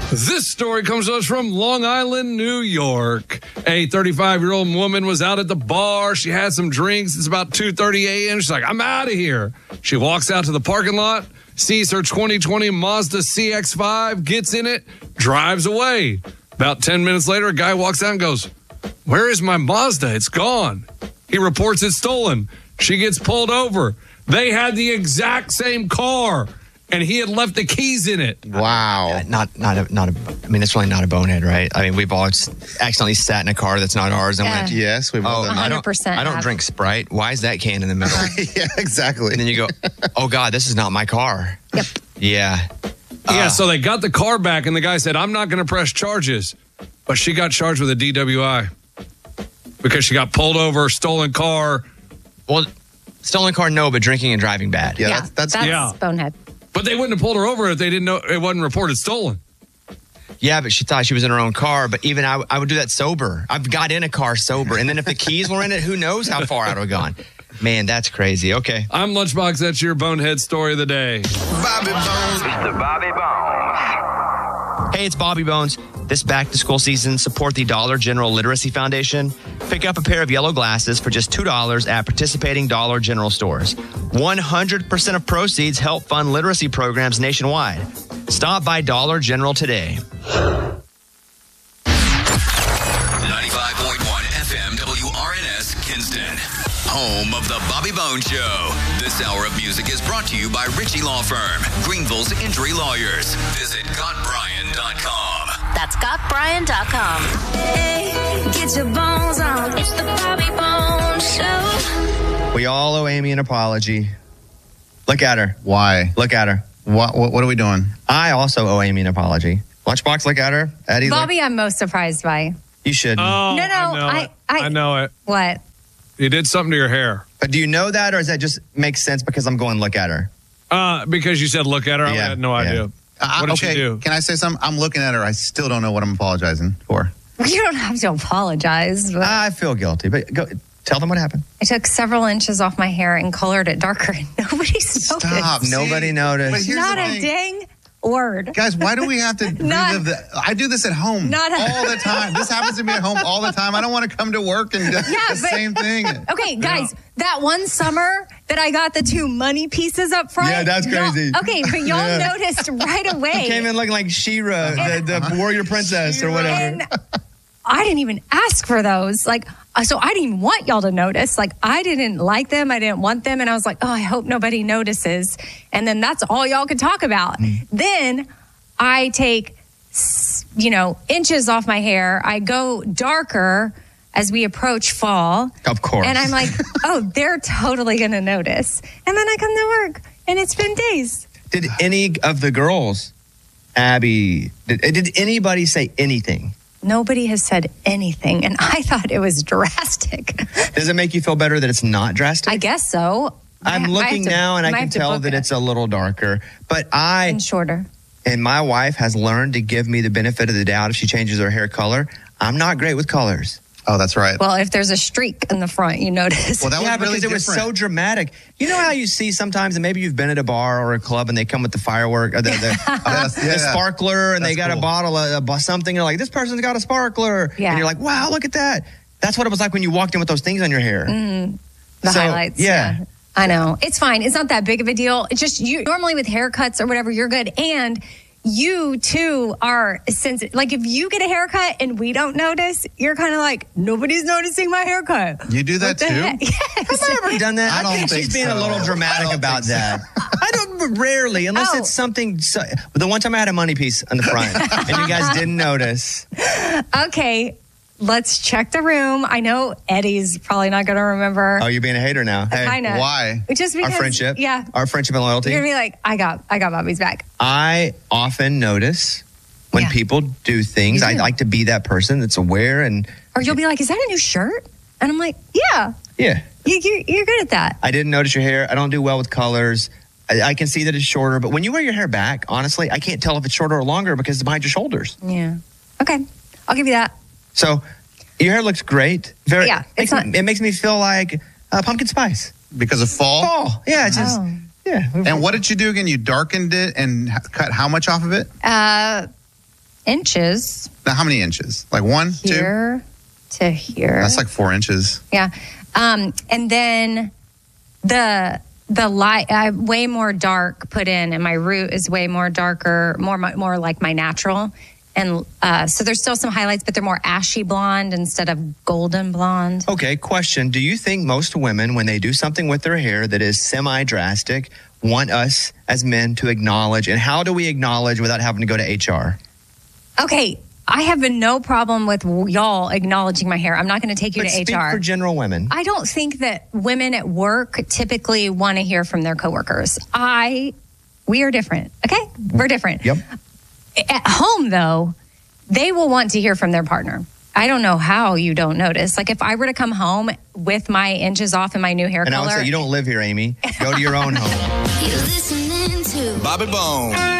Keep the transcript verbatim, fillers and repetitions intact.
This story comes to us from Long Island, New York. A thirty-five-year-old woman was out at the bar. She had some drinks. It's about two thirty a.m. She's like, I'm out of here. She walks out to the parking lot, sees her twenty twenty Mazda C X five, gets in it, drives away. About ten minutes later, a guy walks out and goes, where is my Mazda? It's gone. He reports it's stolen. She gets pulled over. They had the exact same car, and he had left the keys in it. Wow. Uh, not, not, a, not a, I mean, that's really not a bonehead, right? I mean, we've all accidentally sat in a car that's not ours and Yeah. went, Yes, we've all oh, done I that. don't, one hundred percent I don't have. drink Sprite. Why is that can in the middle? Yeah, exactly. And then you go, oh, God, this is not my car. Yep. Yeah. Yeah, Uh, so they got the car back, and the guy said, I'm not going to press charges. But she got charged with a D W I because she got pulled over, stolen car. Well, stolen car, no, but drinking and driving bad. Yeah, Yeah, that's, that's, that's yeah. bonehead. But they wouldn't have pulled her over if they didn't know it wasn't reported stolen. Yeah, but she thought she was in her own car. But even I, I would do that sober. I've got in a car sober. And then if the keys were in it, who knows how far I would have gone. Man, that's crazy. Okay. I'm Lunchbox. That's your bonehead story of the day. Bobby Bones. Mister Bobby Bones. Hey, it's Bobby Bones. This back-to-school season, support the Dollar General Literacy Foundation. Pick up a pair of yellow glasses for just two dollars at participating Dollar General stores. one hundred percent of proceeds help fund literacy programs nationwide. Stop by Dollar General today. ninety-five point one F M W R N S Kinston. Home of the Bobby Bones Show. This hour of music is brought to you by Ritchie Law Firm, Greenville's injury lawyers. Visit got brian dot com. That's got brian dot com. Hey, get your bones on. It's the Bobby Bones Show. We all owe Amy an apology. Look at her. why? Look at her. What, what, what are we doing? I also owe Amy an apology. Lunchbox, look at her. Eddie, look. Bobby, I'm most surprised by. You should. Oh, No, no, I know I- it. I- I know it. What? You did something to your hair. But do you know that, or does that just make sense because I'm going look at her? Uh, because you said look at her. I Yeah, had no yeah. idea. Uh, What did okay, she do? can I say something? I'm looking at her. I still don't know what I'm apologizing for. You don't have to apologize. But I feel guilty, but go tell them what happened. I took several inches off my hair and colored it darker, and nobody's Stop. noticed. Nobody noticed. But here's Not the a thing. dang word. Guys, why do we have to Not- relive the... I do this at home Not a- all the time. This happens to me at home all the time. I don't want to come to work and do Yeah, the but- same thing. Okay, guys, that one summer that I got the two money pieces up front. Yeah, that's y'all- crazy. Okay, but y'all Yeah. noticed right away. Came in looking like She-Ra, the, the warrior princess or whatever. And I didn't even ask for those. Like, uh, so I didn't even want y'all to notice. Like, I didn't like them. I didn't want them. And I was like, oh, I hope nobody notices. And then that's all y'all could talk about. Then I take, s- you know, inches off my hair. I go darker as we approach fall. Of course. And I'm like, oh, they're totally going to notice. And then I come to work and it's been days. Did any of the girls, Abby, did, did anybody say anything? Nobody has said anything. And I thought it was drastic. Does it make you feel better that it's not drastic? I guess so. I'm I- I looking have to- now and I might can have to tell book that it. it's a little darker. But I and shorter. and my wife has learned to give me the benefit of the doubt if she changes her hair color. I'm not great with colors. Oh, that's right. Well, if there's a streak in the front, you notice. Well, that yeah, was really because it was different. so dramatic. You know how you see sometimes, and maybe you've been at a bar or a club, and they come with the firework, or the, the, Yes, the yeah. sparkler, and they That's got cool. a bottle of of something. You're like, this person's got a sparkler, Yeah. and you're like, wow, look at that. That's what it was like when you walked in with those things on your hair. the So, highlights. yeah. I know. It's fine. It's not that big of a deal. It's just you normally with haircuts or whatever, you're good. And you too are sensitive. Like if you get a haircut and we don't notice, you're kind of like, nobody's noticing my haircut. You do that What the too? heck? Yes. Have I ever done that? I don't think, think she's being so. a little I dramatic don't about think so. that. I don't rarely, unless Oh. it's something. So, the one time I had a money piece on the front, and you guys didn't notice. Okay. Let's check the room. I know Eddie's probably not going to remember. Oh, you're being a hater now. Hey, Kind of. why? Just our because. friendship, Yeah. our friendship and loyalty. You're going to be like, I got, I got Bobby's back. I often notice when Yeah. people do things. You I do. like to be that person that's aware and Or you'll be like, is that a new shirt? And I'm like, yeah, yeah. you, you, you're good at that. I didn't notice your hair. I don't do well with colors. I, I can see that it's shorter, but when you wear your hair back, honestly, I can't tell if it's shorter or longer because it's behind your shoulders. Yeah. Okay. I'll give you that. So your hair looks great. Very. Yeah, makes it's me- not- it makes me feel like uh, pumpkin spice. Because of fall? Fall. Yeah, it's just Oh. yeah. And what did you do again? You darkened it and h- cut how much off of it? Uh, inches. Now, how many inches? Like one, two? Here to here. That's like four inches. Yeah. Um, and then the the light, I have way more dark put in, and my root is way more darker, more more like my natural. And uh, so there's still some highlights, but they're more ashy blonde instead of golden blonde. Okay, question. Do you think most women, when they do something with their hair that is semi-drastic, want us as men to acknowledge? And how do we acknowledge without having to go to H R? Okay, I have no problem with y'all acknowledging my hair. I'm not going to take you But to speak H R. for general women. I don't think that women at work typically want to hear from their coworkers. I, we are different. Okay, we're different. Yep. At home, though, they will want to hear from their partner. I don't know how you don't notice. Like if I were to come home with my inches off and my new hair And color. I would say, you don't live here, Amy. Go to your own home. You're listening to Bobby Bone.